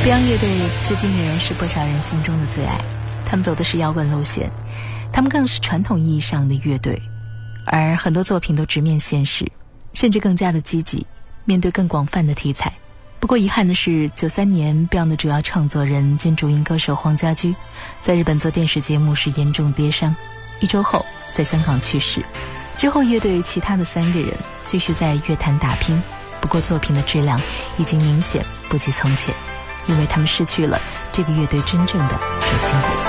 Beyond 乐队至今仍然是不少人心中的最爱，他们走的是摇滚路线，他们更是传统意义上的乐队，而很多作品都直面现实，甚至更加的积极，面对更广泛的题材。不过遗憾的是，93年 Beyond 的主要创作人兼主音歌手黄家驹在日本做电视节目时严重跌伤，1周后在香港去世。之后乐队其他的3个人继续在乐坛打拼，不过作品的质量已经明显不及从前，因为他们失去了这个乐队真正的主心骨。